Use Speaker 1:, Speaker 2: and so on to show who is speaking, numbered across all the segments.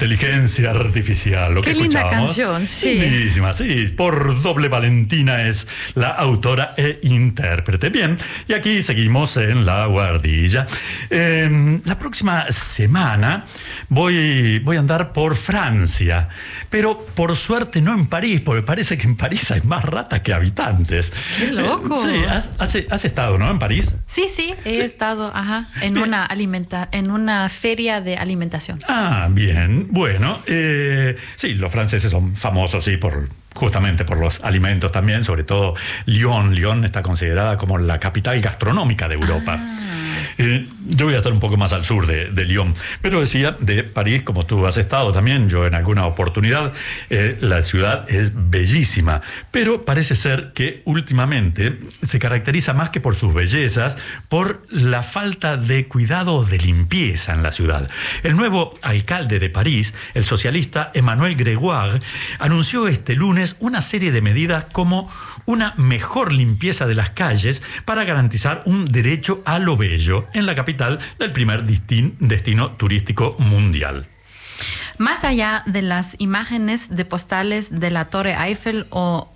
Speaker 1: inteligencia artificial. Lo
Speaker 2: Qué
Speaker 1: que
Speaker 2: linda
Speaker 1: escuchábamos.
Speaker 2: canción, sí.
Speaker 1: Lindísima, sí. Por Doble Valentina es la autora e intérprete. Bien, y aquí seguimos en La Guardilla. La próxima semana voy a andar por Francia, pero por suerte no en París, porque parece que en París hay más ratas que habitantes.
Speaker 2: ¡Qué loco!
Speaker 1: Sí, has estado, ¿no? En París.
Speaker 2: Sí, he estado en una feria de alimentación.
Speaker 1: Ah, bien. Bueno, sí, los franceses son famosos, sí, justamente por los alimentos también, sobre todo Lyon. Lyon está considerada como la capital gastronómica de Europa. Yo voy a estar un poco más al sur de Lyon, pero decía de París, como tú has estado también, yo en alguna oportunidad, la ciudad es bellísima, pero parece ser que últimamente se caracteriza más que por sus bellezas, por la falta de cuidado de limpieza en la ciudad. El nuevo alcalde de París, el socialista Emmanuel Grégoire, anunció este lunes una serie de medidas como una mejor limpieza de las calles para garantizar un derecho a lo bello en la capital del primer destino turístico mundial.
Speaker 2: Más allá de las imágenes de postales de la Torre Eiffel o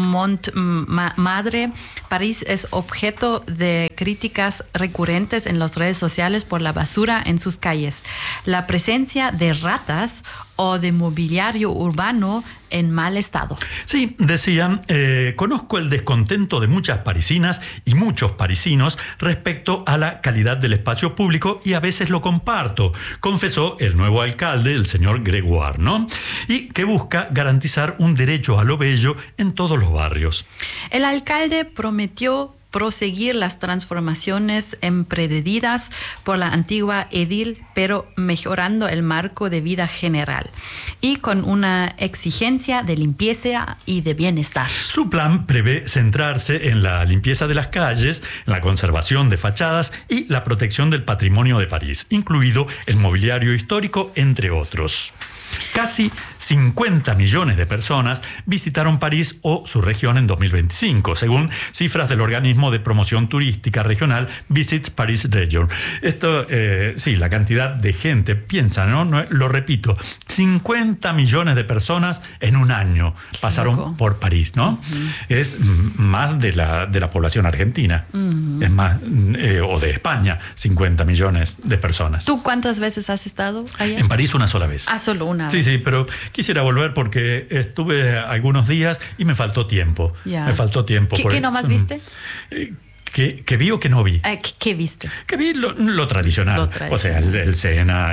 Speaker 2: Montmartre, París es objeto de críticas recurrentes en las redes sociales por la basura en sus calles, la presencia de ratas o de mobiliario urbano en mal estado.
Speaker 1: Sí, decían, conozco el descontento de muchas parisinas y muchos parisinos respecto a la calidad del espacio público y a veces lo comparto, confesó el nuevo alcalde, el señor Grégoire, ¿no? Y que busca garantizar un derecho a lo bello en todos los barrios.
Speaker 2: El alcalde prometió proseguir las transformaciones emprendidas por la antigua edil, pero mejorando el marco de vida general y con una exigencia de limpieza y de bienestar.
Speaker 1: Su plan prevé centrarse en la limpieza de las calles, en la conservación de fachadas y la protección del patrimonio de París, incluido el mobiliario histórico, entre otros. Casi 50 millones de personas visitaron París o su región en 2025, según cifras del organismo de promoción turística regional Visits Paris Region. Esto, sí, la cantidad de gente, piensa, ¿no? Lo repito, 50 millones de personas en un año pasaron por París, ¿no? Uh-huh. Es más de la población argentina, uh-huh. Es más, o de España, 50 millones de personas.
Speaker 2: ¿Tú cuántas veces has estado allá?
Speaker 1: En París una sola vez.
Speaker 2: Solo una.
Speaker 1: Sí, pero quisiera volver porque estuve algunos días y me faltó tiempo.
Speaker 2: Yeah.
Speaker 1: Me faltó tiempo.
Speaker 2: ¿Qué nomás viste?
Speaker 1: ¿Qué vi o qué no vi?
Speaker 2: ¿Qué viste?
Speaker 1: Que vi lo tradicional. O sea, el Sena,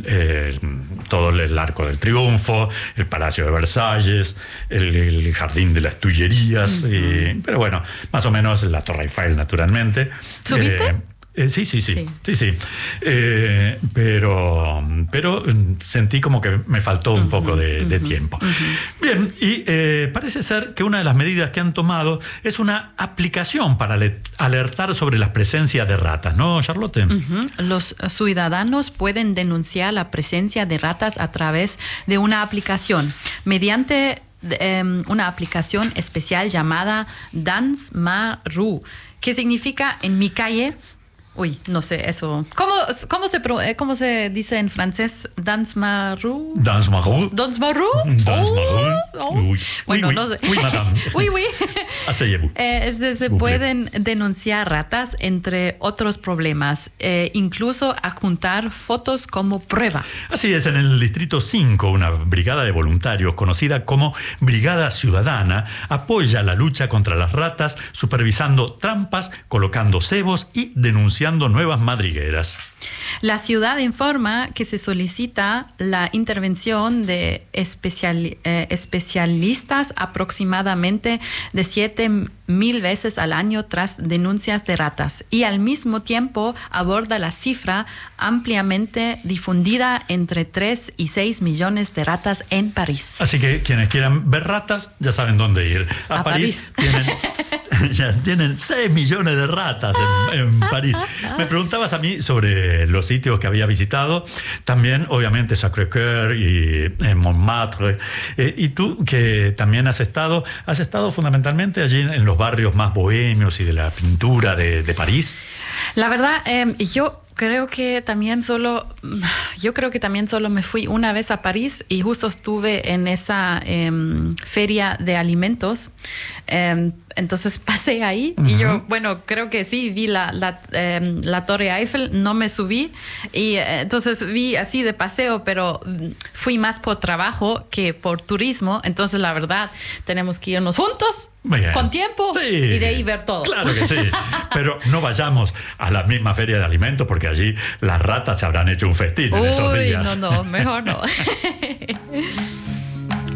Speaker 1: todo el Arco del Triunfo, el Palacio de Versalles, el Jardín de las Tullerías. Uh-huh. Pero bueno, más o menos la Torre Eiffel, naturalmente.
Speaker 2: ¿Subiste?
Speaker 1: Sí. Pero sentí como que me faltó un poco de tiempo. Uh-huh. Bien, y parece ser que una de las medidas que han tomado es una aplicación para alertar sobre la presencia de ratas, ¿no, Charlotte?
Speaker 2: Uh-huh. Los ciudadanos pueden denunciar la presencia de ratas a través de una aplicación, mediante una aplicación especial llamada Dans Ma Rue, que significa en mi calle. Uy, no sé, eso. ¿Cómo se dice en francés? Dans ma rue.
Speaker 1: Dans ma rue.
Speaker 2: Dans ma rue.
Speaker 1: Dans ma rue.
Speaker 2: Oui. Bueno,
Speaker 1: oui,
Speaker 2: no sé.
Speaker 1: Oui, madame.
Speaker 2: Oui. Se
Speaker 1: S'il
Speaker 2: pueden denunciar ratas, entre otros problemas, incluso adjuntar fotos como prueba.
Speaker 1: Así es, en el Distrito 5, una brigada de voluntarios conocida como Brigada Ciudadana apoya la lucha contra las ratas, supervisando trampas, colocando cebos y denunciando nuevas madrigueras.
Speaker 2: La ciudad informa que se solicita la intervención de especialistas aproximadamente de 7,000 veces al año tras denuncias de ratas, y al mismo tiempo aborda la cifra ampliamente difundida entre 3 y 6 millones de ratas en París.
Speaker 1: Así que quienes quieran ver ratas ya saben dónde ir. A París. Tienen 6 millones de ratas en París. Me preguntabas a mí sobre los sitios que había visitado, también obviamente Sacré-Cœur y Montmartre, y tú que también has estado fundamentalmente allí en los barrios más bohemios y de la pintura de París.
Speaker 2: La verdad, yo Creo que también yo creo que también solo me fui una vez a París y justo estuve en esa feria de alimentos. Entonces pasé ahí y yo, bueno, creo que sí, vi la Torre Eiffel, no me subí y entonces vi así de paseo, pero fui más por trabajo que por turismo. Entonces, la verdad, tenemos que irnos juntos.
Speaker 1: Bien.
Speaker 2: Con tiempo y de ahí ver todo.
Speaker 1: Claro que sí, pero no vayamos a la misma feria de alimentos porque allí las ratas se habrán hecho un festín en esos días.
Speaker 2: No, mejor no.